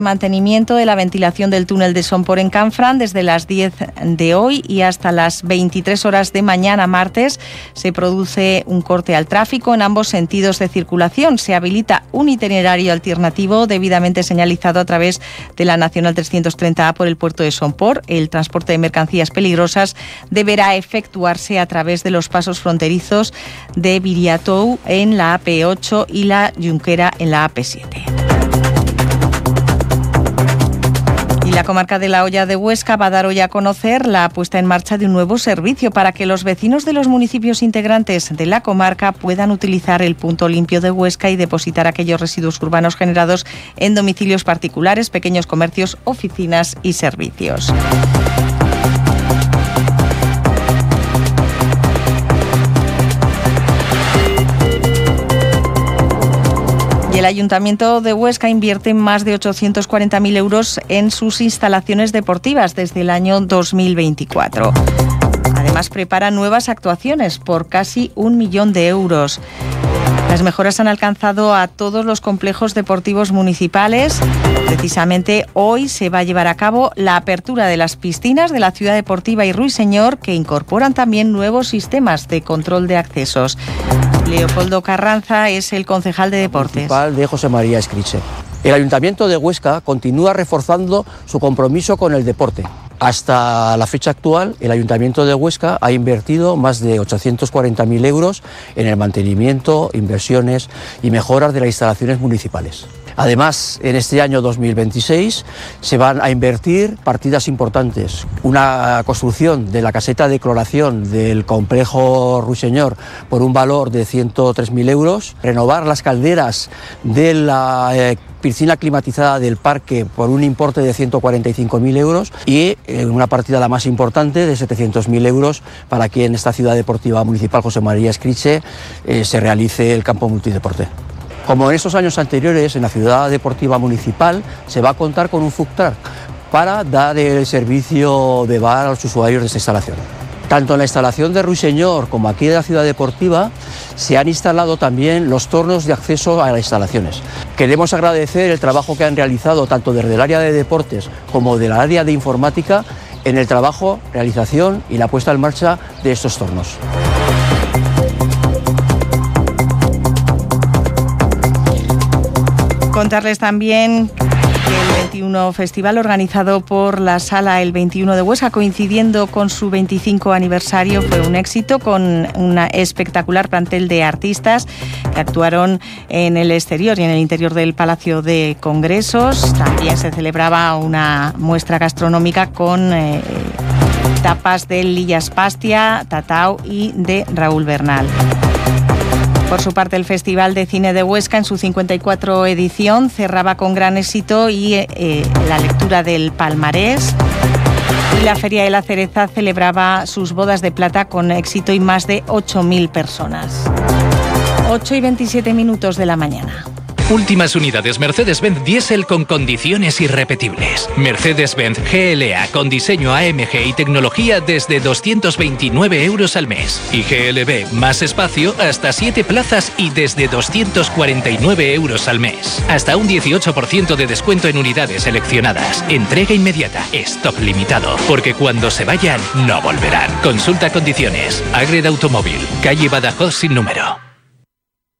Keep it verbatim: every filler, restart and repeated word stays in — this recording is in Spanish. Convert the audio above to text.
Mantenimiento de la ventilación del túnel de Somport en Canfranc desde las diez de hoy y hasta las veintitrés horas de mañana martes se produce un corte al tráfico en ambos sentidos de circulación. Se habilita un itinerario alternativo debidamente señalizado a través de la Nacional trescientos treinta A por el puerto de Somport. El transporte de mercancías peligrosas deberá efectuarse a través de los pasos fronterizos de Viriatou en la A P ocho y la Junquera en la A P siete. Y la comarca de La Hoya de Huesca va a dar hoy a conocer la puesta en marcha de un nuevo servicio para que los vecinos de los municipios integrantes de la comarca puedan utilizar el punto limpio de Huesca y depositar aquellos residuos urbanos generados en domicilios particulares, pequeños comercios, oficinas y servicios. Y el Ayuntamiento de Huesca invierte más de ochocientos cuarenta mil euros en sus instalaciones deportivas desde el año dos mil veinticuatro. Además, prepara nuevas actuaciones por casi un millón de euros. Las mejoras han alcanzado a todos los complejos deportivos municipales. Precisamente hoy se va a llevar a cabo la apertura de las piscinas de la Ciudad Deportiva y Ruiseñor, que incorporan también nuevos sistemas de control de accesos. Leopoldo Carranza es el concejal de Deportes. Municipal de José María Escriche. El Ayuntamiento de Huesca continúa reforzando su compromiso con el deporte. Hasta la fecha actual, el Ayuntamiento de Huesca ha invertido más de ochocientos cuarenta mil euros en el mantenimiento, inversiones y mejoras de las instalaciones municipales. Además, en este año dos mil veintiséis se van a invertir partidas importantes. Una construcción de la caseta de cloración del complejo Ruiseñor por un valor de ciento tres mil euros, renovar las calderas de la eh, piscina climatizada del parque por un importe de ciento cuarenta y cinco mil euros y eh, una partida la más importante de setecientos mil euros para que en esta ciudad deportiva municipal José María Escriche eh, se realice el campo multideporte. Como en estos años anteriores, en la ciudad deportiva municipal se va a contar con un food truck para dar el servicio de bar a los usuarios de esta instalación. Tanto en la instalación de Ruiseñor como aquí de la ciudad deportiva se han instalado también los tornos de acceso a las instalaciones. Queremos agradecer el trabajo que han realizado tanto desde el área de deportes como del área de informática en el trabajo, realización y la puesta en marcha de estos tornos. Contarles también que el veintiuno Festival organizado por la Sala El veintiuno de Huesca, coincidiendo con su veinticinco aniversario, fue un éxito con una espectacular plantel de artistas que actuaron en el exterior y en el interior del Palacio de Congresos. También se celebraba una muestra gastronómica con eh, tapas de Lillas Pastia, Tatao y de Raúl Bernal. Por su parte, el Festival de Cine de Huesca, en su cincuenta y cuatro edición, cerraba con gran éxito y eh, la lectura del palmarés. Y la Feria de la Cereza celebraba sus bodas de plata con éxito y más de ocho mil personas. ocho y veintisiete minutos de la mañana. Últimas unidades Mercedes-Benz Diesel con condiciones irrepetibles. Mercedes-Benz G L A con diseño A M G y tecnología desde doscientos veintinueve euros al mes. Y G L B más espacio hasta siete plazas y desde doscientos cuarenta y nueve euros al mes. Hasta un dieciocho por ciento de descuento en unidades seleccionadas. Entrega inmediata. Stock limitado. Porque cuando se vayan, no volverán. Consulta condiciones. Agreda Automóvil. Calle Badajoz sin número.